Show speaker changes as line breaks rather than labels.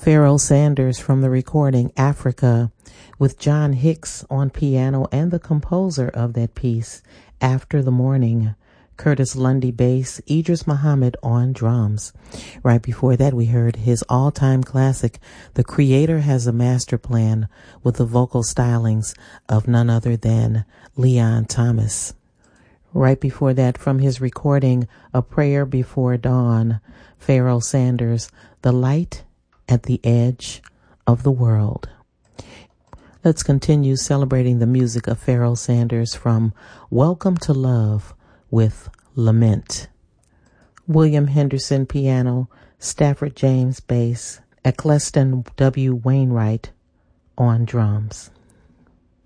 Pharoah Sanders from the recording Africa, with John Hicks on piano and the composer of that piece, After the Morning. Curtis Lundy bass, Idris Muhammad on drums. Right before that, we heard his all-time classic, The Creator Has a Master Plan, with the vocal stylings of none other than Leon Thomas. Right before that, from his recording, A Prayer Before Dawn, Pharoah Sanders, The Light at the Edge of the World. Let's continue celebrating the music of Pharoah Sanders from Welcome to Love with Lament. William Henderson piano, Stafford James bass, Eccleston W. Wainwright on drums.